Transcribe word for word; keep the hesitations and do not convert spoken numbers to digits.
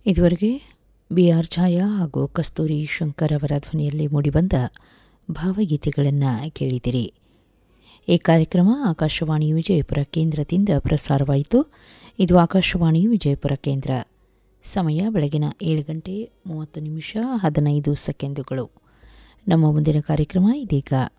ಇದುವರೆಗೆ B R ಛಾಯಾ ಹಾಗೂ ಕಸ್ತೂರಿ ಶಂಕರ್ ಅವರ ಧ್ವನಿಯಲ್ಲಿ ಮೂಡಿಬಂದ ಭಾವಗೀತೆಗಳನ್ನು ಕೇಳಿದಿರಿ. ಈ ಕಾರ್ಯಕ್ರಮ ಆಕಾಶವಾಣಿ ವಿಜಯಪುರ ಕೇಂದ್ರದಿಂದ ಪ್ರಸಾರವಾಯಿತು. ಇದು ಆಕಾಶವಾಣಿ ವಿಜಯಪುರ ಕೇಂದ್ರ. ಸಮಯ ಬೆಳಗಿನ ಏಳು ಗಂಟೆ ಮೂವತ್ತು ನಿಮಿಷ ಹದಿನೈದು ಸೆಕೆಂಡುಗಳು. ನಮ್ಮ ಮುಂದಿನ ಕಾರ್ಯಕ್ರಮ ಇದೀಗ